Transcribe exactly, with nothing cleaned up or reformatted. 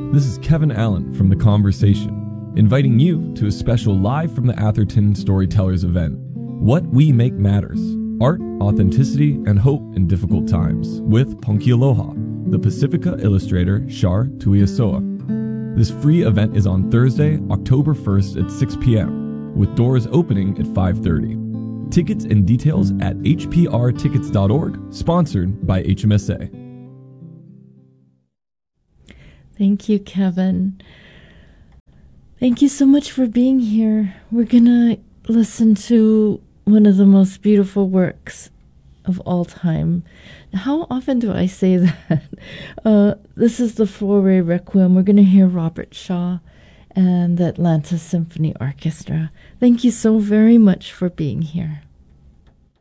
This is Kevin Allen from The Conversation, inviting you to a special Live from the Atherton Storytellers event, What We Make Matters, Art, Authenticity, and Hope in Difficult Times, with Punky Aloha, the Pacifica illustrator Shar Tuiasoa. This free event is on Thursday, October first at six p.m., with doors opening at five thirty. Tickets and details at h p r tickets dot org, sponsored by H M S A. Thank you, Kevin. Thank you so much for being here. We're going to listen to one of the most beautiful works of all time. How often do I say that? Uh, this is the Four-Way Requiem. We're going to hear Robert Shaw and the Atlanta Symphony Orchestra. Thank you so very much for being here.